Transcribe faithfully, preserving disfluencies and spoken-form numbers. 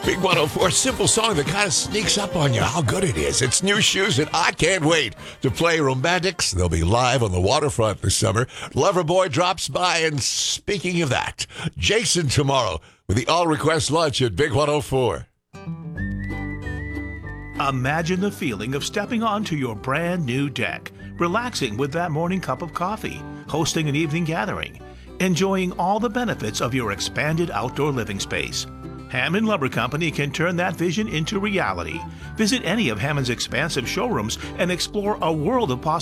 Big one oh four, simple song that kind of sneaks up on you how good it is. It's New Shoes, and I can't wait to play Romantics. They'll be live on the waterfront this summer. Loverboy drops by, and speaking of that, Jason tomorrow with the All Request Lunch at Big one oh four. Imagine the feeling of stepping onto your brand new deck, relaxing with that morning cup of coffee, hosting an evening gathering, enjoying all the benefits of your expanded outdoor living space. Hammond Lumber Company can turn that vision into reality. Visit any of Hammond's expansive showrooms and explore a world of possibilities.